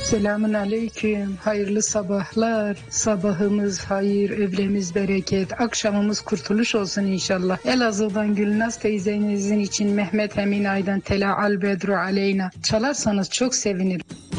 Selamun aleyküm, hayırlı sabahlar. Sabahımız hayır, öğlemiz bereket, akşamımız kurtuluş olsun inşallah. Elazığ'dan Gülnaz teyzenizin için Mehmet Emin Aydan Tela al Bedru Aleyna çalarsanız çok sevinirim.